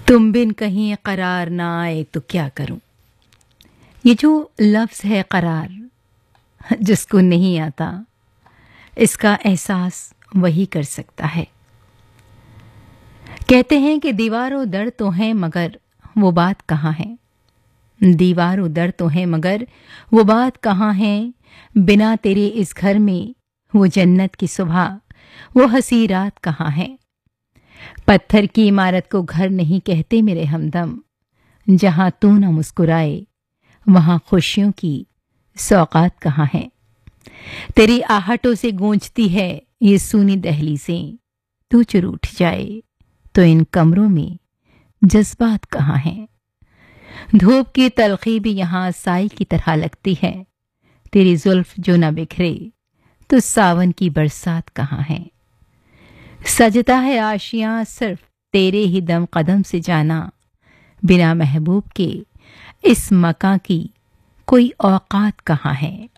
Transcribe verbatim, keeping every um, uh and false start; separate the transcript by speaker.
Speaker 1: तुम बिन कहीं करार ना आए तो क्या करूं। ये जो लफ्ज है करार, जिसको नहीं आता इसका एहसास वही कर सकता है। कहते हैं कि दीवारों दर तो हैं मगर वो बात कहाँ है। दीवारों दर तो हैं मगर वो बात कहाँ है। बिना तेरे इस घर में वो जन्नत की सुबह, वो हंसी रात कहाँ है। पत्थर की इमारत को घर नहीं कहते मेरे हमदम। जहां तू न मुस्कुराए वहां खुशियों की सौगात कहाँ है। तेरी आहटों से गूंजती है ये सूनी दहलीज़ें। तू चुर उठ जाए तो इन कमरों में जज्बात कहाँ हैं। धूप की तलखी भी यहाँ साई की तरह लगती है। तेरी जुल्फ जो न बिखरे तो सावन की बरसात कहाँ है। सजता है आशियां सिर्फ तेरे ही दम कदम से जाना। बिना महबूब के इस मकां की कोई औकात कहाँ है।